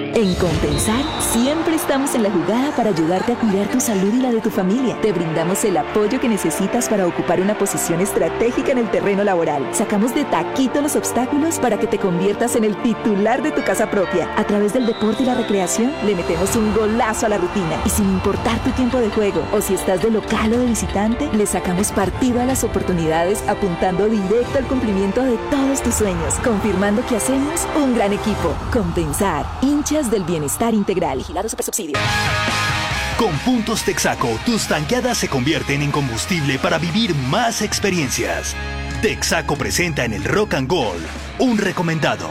En Compensar, siempre estamos en la jugada para ayudarte a cuidar tu salud y la de tu familia. Te brindamos el apoyo que necesitas para ocupar una posición estratégica en el terreno laboral. Sacamos de taquito los obstáculos para que te conviertas en el titular de tu casa propia. A través del deporte y la recreación, le metemos un golazo a la rutina. Y sin importar tu tiempo de juego, o si estás de local o de visitante, le sacamos partido a las oportunidades apuntando directo al cumplimiento de todos tus sueños, confirmando que hacemos un gran equipo. Compensar, hinchas del bienestar integral. Vigilado Supersubsidio. Con puntos Texaco, tus tanqueadas se convierten en combustible para vivir más experiencias. Texaco presenta en el Rock and Roll un recomendado.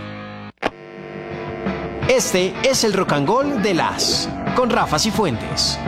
Este es el Rock and Roll de con Rafa Cifuentes.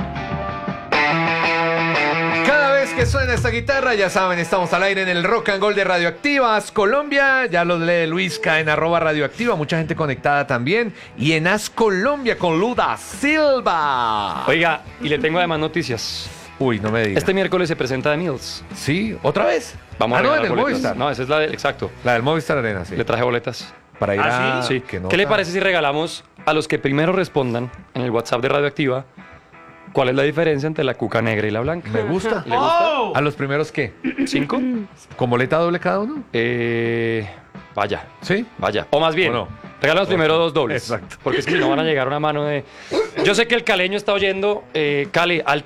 Cada vez que suena esta guitarra, ya saben, estamos al aire en el Rock and Roll de Radioactivas Colombia. Ya lo lee Luisca en @radioactiva, mucha gente conectada también. Y en As Colombia con Luda Silva. Oiga, y le tengo además noticias. Uy, no me digas. Este miércoles se presenta The Mills. Sí, ¿otra vez? Vamos a no, regalar en el boletas. Movistar. No, esa es la del, exacto. La del Movistar Arena, sí. Le traje boletas. Para ir a... Sí. ¿Qué le parece si regalamos a los que primero respondan en el WhatsApp de Radioactiva cuál es la diferencia entre la cuca negra y la blanca? Me gusta. ¿Le gusta? ¿A los primeros qué? 5. ¿Con boleta doble cada uno? Vaya. ¿Sí? Vaya. O más bien, no? regalamos primero 2 dobles. Exacto. Porque es que si no van a llegar a una mano de... Yo sé que el caleño está oyendo, Cale, al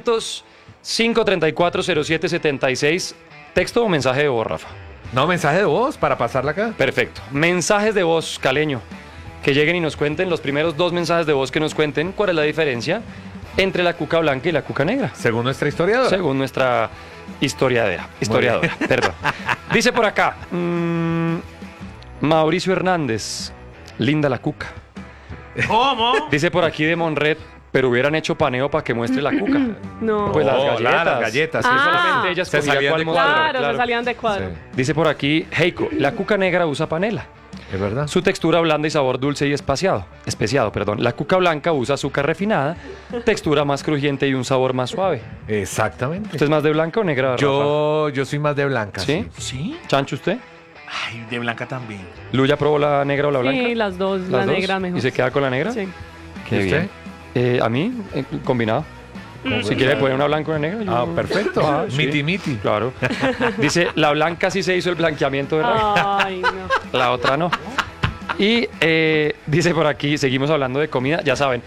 300-534-0776. ¿Texto o mensaje de voz, Rafa? No, mensaje de voz para pasarla acá. Perfecto. Mensajes de voz, caleño. Que lleguen y nos cuenten, los primeros 2 mensajes de voz que nos cuenten cuál es la diferencia entre la cuca blanca y la cuca negra. Según nuestra historiadora. Según nuestra historiadora, perdón. Dice por acá, Mauricio Hernández, linda la cuca. ¿Cómo? Dice por aquí de Monret, pero hubieran hecho paneo para que muestre la cuca. No. Pues las galletas. Las galletas. Sí, Ah. solamente ellas Se escogían salían cuál de mostrar, Claro, se salían de cuadro. Sí. Dice por aquí, Heiko, la cuca negra usa panela. Es verdad. Su textura blanda y sabor dulce y especiado. La cuca blanca usa azúcar refinada, textura más crujiente y un sabor más suave. Exactamente. ¿Usted es más de blanca o negra, Rafa? Yo soy más de blanca. ¿Sí? ¿Sí? ¿Chancho usted? Ay, de blanca también. ¿Lu ya probó la negra o la blanca? Sí, las dos, la ¿Las dos? negra mejor. ¿Y se queda con la negra? Sí. Qué ¿Y usted? bien. A mí, combinado. Si quiere poner una blanca o una negra. Ah, perfecto. Ah, sí. Miti. Claro. Dice, la blanca sí se hizo el blanqueamiento de la... Ay, no. La otra no. Y dice por aquí, seguimos hablando de comida, ya saben,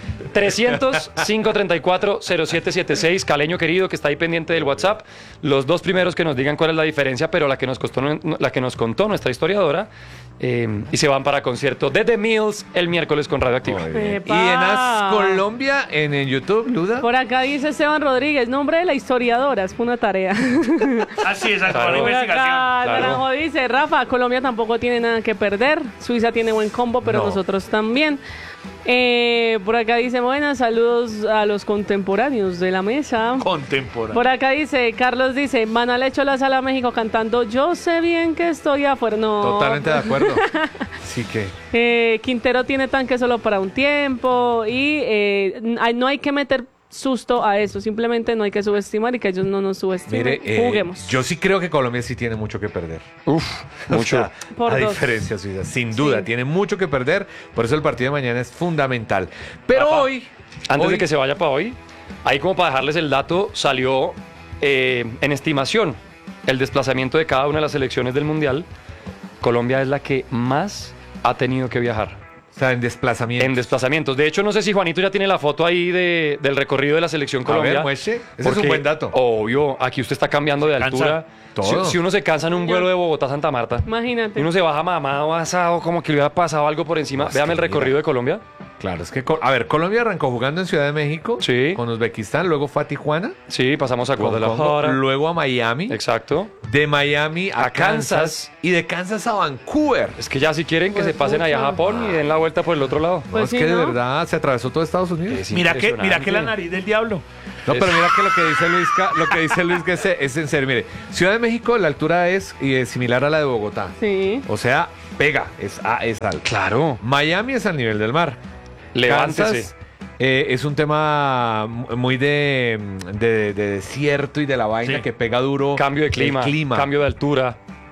300-534-0776, caleño querido que está ahí pendiente del WhatsApp, los 2 primeros que nos digan cuál es la diferencia, pero la que nos contó nuestra historiadora, y se van para concierto de The Mills el miércoles con Radioactiva. Muy bien. Epa. Y en As Colombia, en YouTube, Luda. Por acá dice Esteban Rodríguez, nombre de la historiadora, es una tarea. Así es, Claro. la Por investigación. acá Claro. Naranjo dice, Rafa, Colombia tampoco tiene nada que perder, Suiza tiene buen combo, pero No. nosotros también. Por acá dice, buenas, saludos a los contemporáneos de la mesa. Contemporáneo. Por acá dice, Carlos dice, Maná le echó la sala a México cantando Yo sé bien que estoy afuera. No. Totalmente de acuerdo. Sí que... Quintero tiene tanque solo para un tiempo y no hay que meter susto a eso, simplemente no hay que subestimar y que ellos no nos subestimen. Mire, Juguemos. yo sí creo que Colombia sí tiene mucho que perder. Uf, O mucho. sea, Por a 2. diferencia de Suiza, sin duda, Sí. tiene mucho que perder, por eso el partido de mañana es fundamental. Pero Rafa, hoy... Antes hoy- de que se vaya para hoy, ahí como para dejarles el dato, salió en estimación el desplazamiento de cada una de las selecciones del Mundial. Colombia es la que más ha tenido que viajar. O sea, en desplazamiento. En desplazamientos. De hecho, no sé si Juanito ya tiene la foto ahí del recorrido de la selección A Colombia. ver, muestre. Ese es un Porque, buen dato. Obvio, aquí usted está cambiando de Cansa altura. todo. Si uno se cansa en un vuelo de Bogotá a Santa Marta, Imagínate. y uno se baja mamado, asado, como que le hubiera pasado algo por encima. Es Véame que el recorrido mira. de Colombia. Claro, es que... A ver, Colombia arrancó jugando en Ciudad de México. Sí. Con Uzbekistán, luego fue a Tijuana. Sí, pasamos a con Congo, Guadalajara. luego a Miami. Exacto. De Miami a A Kansas. Kansas. Y de Kansas a Vancouver. Es que ya si quieren que Pues se pasen allá a pucha. Japón y den la vuelta por el otro lado. No, Pues es sí, que de ¿no? verdad se atravesó todo Estados Unidos. Es Mira que la impresionante. nariz del diablo. No, pero mira que lo que dice Luis que es en serio. Mire, Ciudad de México, la altura es similar a la de Bogotá. Sí. O sea, pega, es alto. Claro. Miami es al nivel del mar. Levántese. Kansas, es un tema muy de desierto y de la vaina Sí. que pega duro. Cambio de clima, el clima. cambio de altura.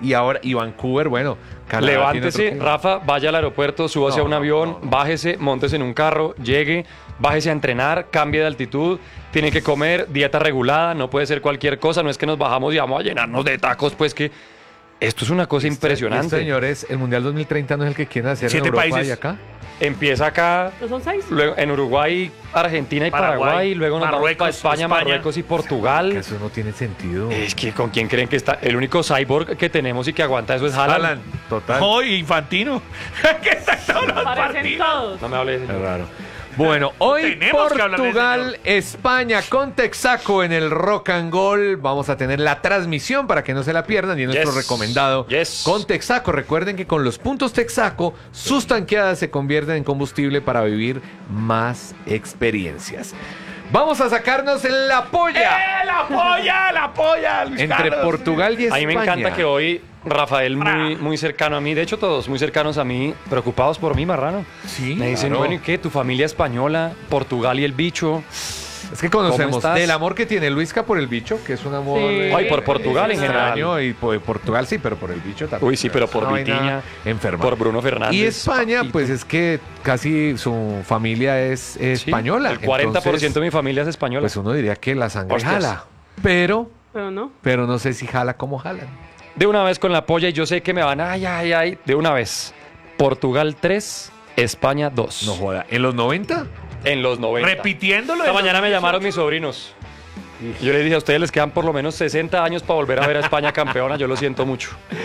y Vancouver, bueno, Canadá Levántese, tiene otro clima. Rafa, vaya al aeropuerto, súbase a un avión, bájese, móntese en un carro, llegue, bájese a entrenar, cambie de altitud, tiene que comer, dieta regulada, no puede ser cualquier cosa, no es que nos bajamos y vamos a llenarnos de tacos, pues que esto es una cosa impresionante. Señores, el Mundial 2030 no es el que quieren hacer en 7 Europa países. y acá. Empieza acá, ¿No son 6? luego en Uruguay, Argentina y Paraguay, luego nos vamos para España, Marruecos y Que Portugal. eso no tiene sentido. Es que ¿con quién creen que está? El único cyborg que tenemos y que aguanta eso es Haaland. Haaland, total. ¡Ay, Infantino! ¿Qué está en todos los Parecen partidos? todos. No me hables de Qué eso. raro. Bueno, hoy Tenemos que hablar del Portugal, España con Texaco en el Rock and Roll. Vamos a tener la transmisión para que no se la pierdan y nuestro Yes. recomendado Yes. con Texaco. Recuerden que con los puntos Texaco, sus tanqueadas se convierten en combustible para vivir más experiencias. Vamos a sacarnos la polla ¡La polla, Luis entre Carlos! Portugal y España. A mí me encanta que hoy Rafael, muy cercano a mí, de hecho todos muy cercanos a mí, preocupados por mí, Marrano. Sí, Me dicen, claro. bueno, ¿y qué? ¿Tu familia española, Portugal y el bicho? Es que conocemos estás? del amor que tiene Luisca por el bicho, que es un amor Sí. Ay, por Portugal en extraño, general. y por Portugal sí, pero por el bicho también. Uy, sí, pero por Es una vaina Vitiña, enferma. por Bruno Fernández. Y España, papito. pues es que casi su familia es Sí, española. El 40% Entonces, de mi familia es española. pues uno diría que la sangre Hostias. jala. Pero Pero no. no sé si jala como jalan. De una vez con la polla, y yo sé que me van, ay, de una vez. Portugal 3, España 2. No joda. ¿En los 90? En los 90. Repitiéndolo. Esta mañana me llamaron mis sobrinos. Y yo les dije, a ustedes les quedan por lo menos 60 años para volver a ver a España campeona. Yo lo siento mucho.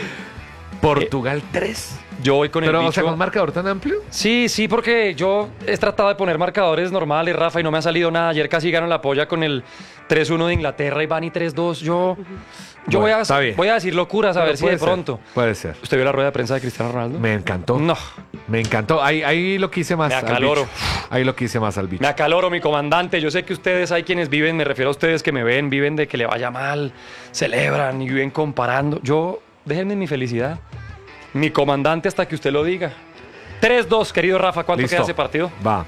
Portugal 3. Yo voy con el Pero, bicho. o sea, con un marcador tan amplio. Sí, porque yo he tratado de poner marcadores normales, Rafa, y no me ha salido nada. Ayer casi gano la polla con el 3-1 de Inglaterra y van y 3-2. Yo Bueno, está bien. voy a decir locuras a Pero ver si de puede ser, pronto. Puede ser. ¿Usted vio la rueda de prensa de Cristiano Ronaldo? Me encantó. No, Me encantó. Ahí lo quise más Me al acaloro. bicho. Ahí lo quise más al bicho. me acaloro, mi comandante. Yo sé que ustedes hay quienes viven, me refiero a ustedes que me ven, viven de que le vaya mal, celebran y viven comparando. Déjenme mi felicidad. Mi comandante hasta que usted lo diga. 3-2, querido Rafa. ¿Cuánto Listo. queda ese partido? Va.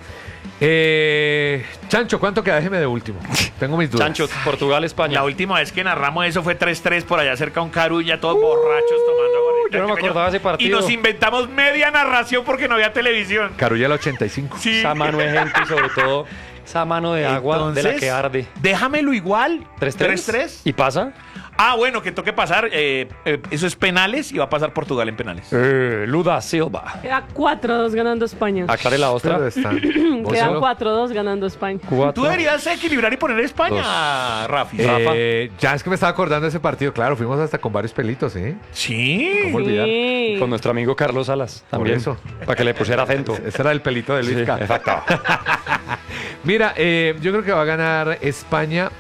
Chancho, ¿cuánto queda? Déjeme de último. Tengo mis dudas. Chancho, Portugal, España. La última vez que narramos eso fue 3-3 por allá cerca de un carulla, todos borrachos tomando gorrita. yo no me acordaba de ese partido. Y nos inventamos media narración porque no había televisión. Carulla el 85. Sí. Esa mano de gente y sobre todo esa mano de agua de la que arde. Déjamelo igual. 3-3. ¿Y pasa? Ah, bueno, que toque pasar. Eso es penales y va a pasar Portugal en penales. Luda Silva. Queda 4-2 ganando España. Aclare la ostra. Ustedes están. Queda 4-2 ganando España. Tú deberías equilibrar y poner España, Rafi. Ya es que me estaba acordando de ese partido. Claro, fuimos hasta con varios pelitos, ¿eh? Sí. ¿Cómo olvidar? Sí. Con nuestro amigo Carlos Salas. También. eso. Para que le pusiera acento. Ese era el pelito de Sí, Luisca. exacto. Mira, yo creo que va a ganar España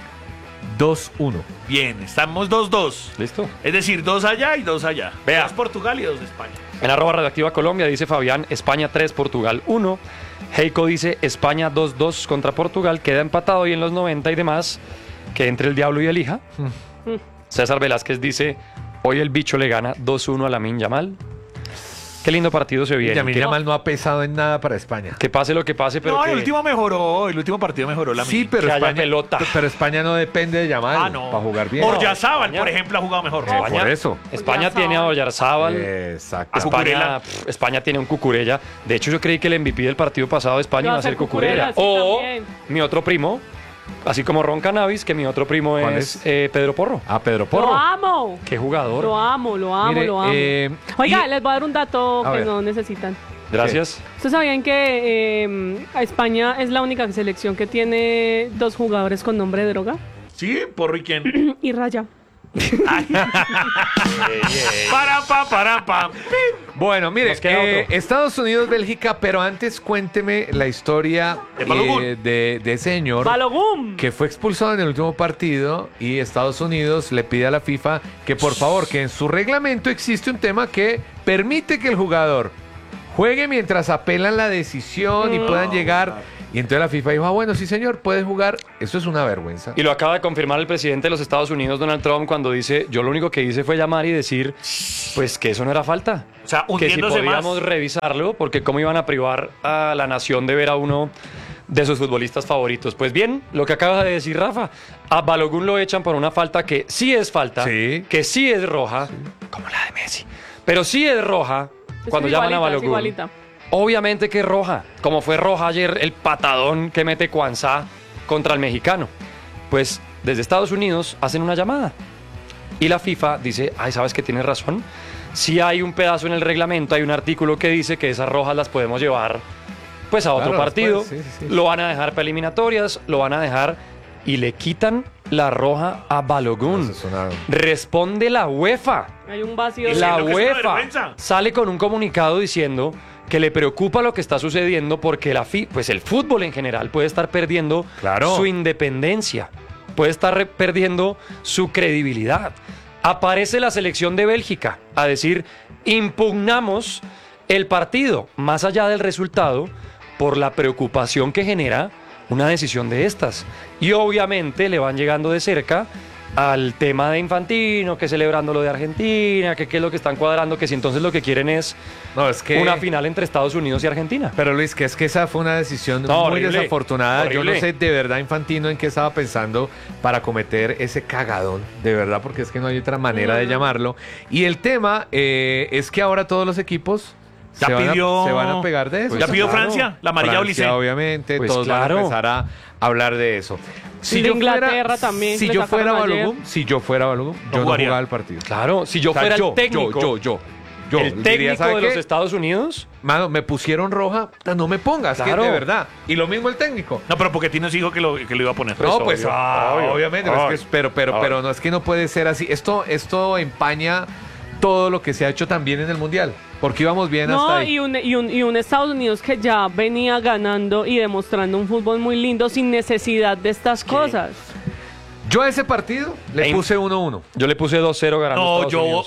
2-1. Bien, estamos 2-2. ¿Listo? Es decir, 2 allá y 2 allá. Vea. 2 Portugal y 2 de España. En @radioactiva Colombia dice Fabián, España 3, Portugal 1. Heiko dice España 2-2 contra Portugal. Queda empatado y en los 90 y demás, que entre el diablo y elija. César Velázquez dice, hoy el bicho le gana 2-1 a Lamine Yamal. Qué lindo partido se viene. Yamil Que- Yamal no ha pesado en nada para España. Que pase lo que pase, pero No, que... el último mejoró. El último partido mejoró la Sí, pero que haya España, pelota. pero España no depende de Yamal Ah, no. para jugar bien. Oryazábal, España. por ejemplo, ha jugado mejor. España, por eso. España tiene a Oyarzábal. Exacto. España, España tiene un Cucurella. De hecho, yo creí que el MVP del partido pasado de España iba a ser Cucurella. sí, O también. mi otro primo, así como Ron Cannabis, que mi otro primo ¿Cuál es es? Pedro Porro. Ah, Pedro Porro. Lo amo. Qué jugador. Lo amo, lo amo, Mire, lo amo. Oiga, les voy a dar un dato A que ver. no necesitan. Gracias. ¿Ustedes sabían que España es la única selección que tiene 2 jugadores con nombre de droga? Sí, Porro y quién. Y Raya. Para, pa. Bueno, mire, Nos queda otro. Estados Unidos, Bélgica, pero antes cuénteme la historia De Balogun. de ese señor ¡Balogum! que fue expulsado en el último partido y Estados Unidos le pide a la FIFA que por favor, que en su reglamento existe un tema que permite que el jugador juegue mientras apelan la decisión y puedan llegar. Y entonces la FIFA dijo, bueno, sí señor, puede jugar. Eso es una vergüenza. Y lo acaba de confirmar el presidente de los Estados Unidos, Donald Trump, cuando dice, yo lo único que hice fue llamar y decir, pues que eso no era falta. O sea, Que si hundiéndose podíamos más. revisarlo, porque cómo iban a privar a la nación de ver a uno de sus futbolistas favoritos. Pues bien, lo que acaba de decir Rafa, a Balogun lo echan por una falta que sí es falta, Sí. que sí es roja, como la de Messi. Pero sí es roja cuando llaman a Balogun. Igualita. Obviamente que es roja, como fue roja ayer el patadón que mete Cuanzá contra el mexicano. Pues desde Estados Unidos hacen una llamada y la FIFA dice, ay, ¿sabes que tienes razón? Si hay un pedazo en el reglamento, hay un artículo que dice que esas rojas las podemos llevar pues a otro partido, después, sí. lo van a dejar para eliminatorias, lo van a dejar y le quitan la roja a Balogun. Eso es una- Responde la UEFA. Hay un vacío. La Diciendo que es una UEFA vergüenza. sale con un comunicado diciendo que le preocupa lo que está sucediendo porque pues el fútbol en general puede estar perdiendo Claro. su independencia, puede estar perdiendo su credibilidad. Aparece la selección de Bélgica a decir, impugnamos el partido, más allá del resultado, por la preocupación que genera una decisión de estas. Y obviamente le van llegando de cerca al tema de Infantino, que celebrando lo de Argentina, que qué es lo que están cuadrando, que si entonces lo que quieren es No, es que... una final entre Estados Unidos y Argentina. Pero Luis, que es que esa fue una decisión No, muy horrible, desafortunada. Yo no horrible. sé de verdad Infantino en qué estaba pensando para cometer ese cagadón, de verdad, porque es que no hay otra manera de llamarlo. Y el tema es que ahora todos los equipos Ya pidió- se van a pegar de eso. Pues ya pidió claro. Francia, la amarilla Francia, Olise. obviamente, Pues todos van claro. a empezar a hablar de eso. De Inglaterra también, Si le yo sacaron fuera ayer. Balogun, yo no jugaría. jugaba el partido. Claro, si yo O sea, fuera el técnico, yo el diría, técnico ¿sabe de qué? los Estados Unidos, Mano, me pusieron roja, no me pongas, Claro. que de verdad. Y lo mismo el técnico. No, pero Pochettino sí dijo que lo iba a poner. No, pues obvio, obviamente, obvio. pero no es que no puede ser así. Esto empaña todo lo que se ha hecho también en el Mundial, porque íbamos bien hasta No, ahí. y un Estados Unidos que ya venía ganando y demostrando un fútbol muy lindo sin necesidad de estas cosas. Yo a ese partido le En- puse 1-1. yo le puse 2-0 ganando No, Estados yo Unidos.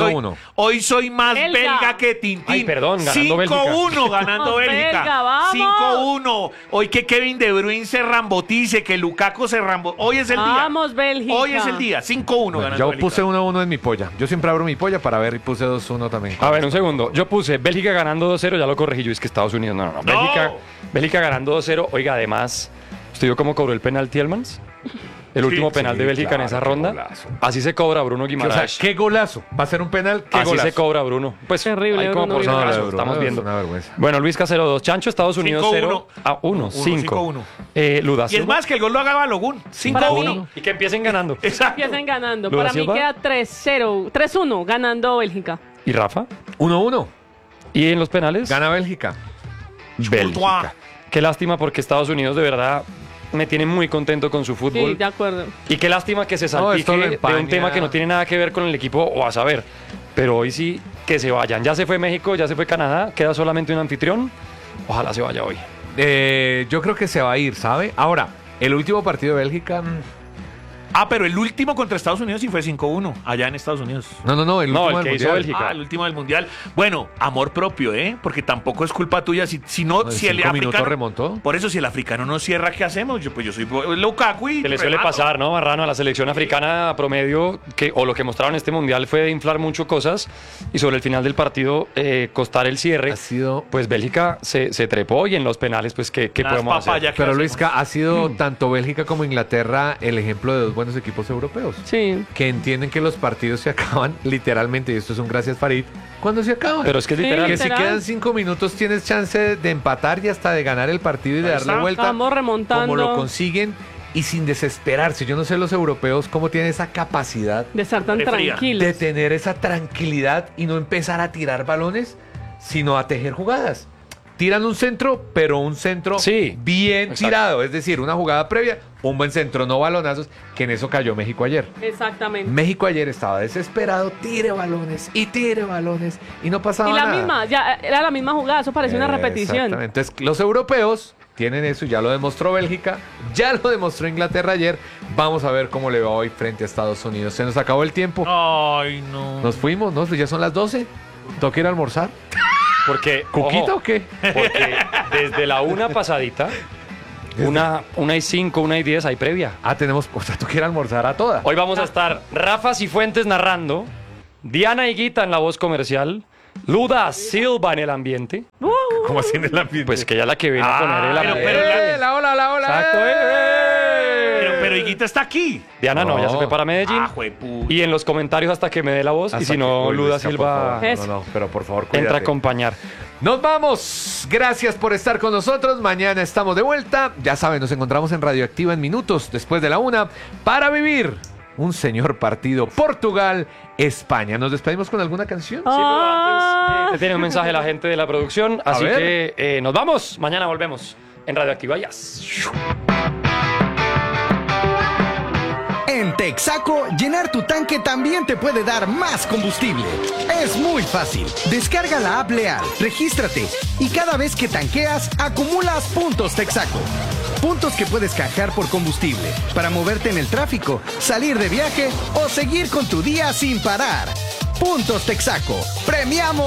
hoy soy más Belga. belga que Tintín. Ay, perdón, ganando 5-1 ganando Vamos, Bélgica. Belga, vamos. 5-1. Hoy que Kevin De Bruyne se rambotice, que Lukaku se rambotice. Hoy es el día. Vamos, Bélgica. Hoy es el día. 5-1 Bueno, ganando yo Bélgica. puse 1-1 en mi polla. Yo siempre abro mi polla para ver y puse 2-1 también. A ver, un segundo. Yo puse Bélgica ganando 2-0, ya lo corregí yo, es que Estados Unidos, no. No. Bélgica ganando 2-0. Oiga, además, ¿usted vio cómo cobró el penal Tielemans? El último penal de Bélgica en esa claro, ronda. qué golazo. Así se cobra Bruno O sea, Guimaraes. qué golazo. Va a ser un penal, qué Así golazo. se cobra Bruno. Pues Terrible, ahí como Bruno por si Guimaraes. acaso, No, Bruno, estamos es viendo. una vergüenza. Bueno, Luisca 0-2, Chancho, Estados Unidos 0 a 1, 5. 5-1. Luda Y es Silva. más, que el gol lo haga Balogun. 5-1. Y que empiecen ganando. Exacto. Empiecen ganando. ¿Lula Para mí Silva? queda 3-0, 3-1 ganando Bélgica. ¿Y Rafa? 1-1. ¿Y en los penales? Gana Bélgica. Bélgica. Qué lástima porque Estados Unidos de verdad me tiene muy contento con su fútbol. Sí, de acuerdo. Y qué lástima que se esto salpique lo de un empaña. tema que no tiene nada que ver con el equipo o a saber. Pero hoy sí que se vayan. Ya se fue México, ya se fue Canadá, queda solamente un anfitrión. Ojalá se vaya hoy. Yo creo que se va a ir, ¿sabe? Ahora, el último partido de Bélgica... Ah, pero el último contra Estados Unidos sí fue 5-1, allá en Estados Unidos. No, No, último el del que hizo Mundial. Bélgica. El último del Mundial. Bueno, amor propio, ¿eh? Porque tampoco es culpa tuya. Si no, No, en si el 5 minutos africano... remontó. Por eso, si el africano no cierra, ¿qué hacemos? Yo soy Lukaku y Que le suele remato. pasar, ¿no, Marrano? A la selección africana a promedio, o lo que mostraron en este mundial fue de inflar mucho cosas y sobre el final del partido costar el cierre. Ha sido... Pues Bélgica se trepó y en los penales, pues, ¿qué Las podemos hacer? papayas que Pero hacemos. Luisca, ha sido tanto Bélgica como Inglaterra el ejemplo de dos buenos equipos europeos. Sí. Que entienden que los partidos se acaban literalmente, y esto es un gracias Farid, cuando se acaban. Pero es que es Sí, literal. que si literal. quedan 5 minutos tienes chance de empatar y hasta de ganar el partido y de Ahí darle está. vuelta. Vamos remontando. Como lo consiguen y sin desesperarse. Yo no sé los europeos cómo tienen esa capacidad De estar tan De fría. tranquilos. de tener esa tranquilidad y no empezar a tirar balones, sino a tejer jugadas. Tiran un centro, pero un centro Sí, bien exacto. tirado. Es decir, una jugada previa, un buen centro, no balonazos, que en eso cayó México ayer. Exactamente. México ayer estaba desesperado, tire balones y no pasaba Y la nada. misma, ya era la misma jugada, eso parecía una repetición. Exactamente. Entonces, los europeos tienen eso, ya lo demostró Bélgica, ya lo demostró Inglaterra ayer. Vamos a ver cómo le va hoy frente a Estados Unidos. Se nos acabó el tiempo. Ay, no. Nos fuimos, ¿no? Pues ya son las 12. ¿Toca ir a almorzar? Porque, ¿Cuquita ojo, o qué? porque desde la 1 pasadita, 1:05, 1:10 hay previa. Ah, tenemos, o sea, tú quieres almorzar a toda. Hoy vamos a estar Rafa Cifuentes narrando, Diana Higuita en la voz comercial, Luda Silva en el ambiente. ¿Cómo así en el ambiente? Pues que ella es la que viene a poner el pero- ambiente. pero la ola, la ola. Exacto, Pero Higuita está aquí. Diana no, ya se fue para Medellín. Ah, jueputa. Y en los comentarios hasta que me dé la voz. Y si no, Luda Silva Pero por favor, entra a cuídate. acompañar. Nos vamos. Gracias por estar con nosotros. Mañana estamos de vuelta. Ya saben, nos encontramos en Radioactiva en minutos después de la 1 para vivir un señor partido Portugal-España. ¿Nos despedimos con alguna canción? Sí, pero antes tiene un mensaje la gente de la producción. Así ver. que nos vamos. Mañana volvemos en Radioactiva. En Texaco, llenar tu tanque también te puede dar más combustible. Es muy fácil. Descarga la app Leal, regístrate y cada vez que tanqueas, acumulas puntos Texaco. Puntos que puedes canjear por combustible para moverte en el tráfico, salir de viaje o seguir con tu día sin parar. Puntos Texaco. Premiamos